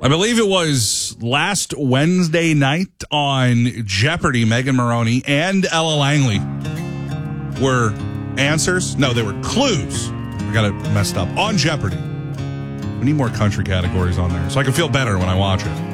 I believe it was last Wednesday night on Jeopardy. Megan Maroney and Ella Langley were answers. No, they were clues. I got it messed up. On Jeopardy. We need more country categories on there so I can feel better when I watch it.